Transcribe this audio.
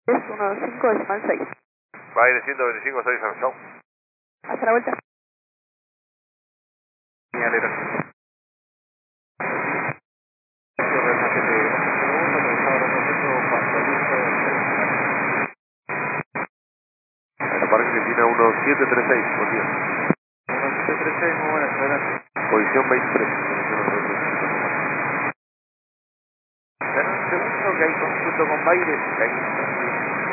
315,6. Baile 125, 6 al show. Hasta la vuelta. Señalera. Parque Argentina 1736, buen día. 1736, muy buenas, adelante. Posición 23. Dame un segundo que hay consulto con Baires, que ahí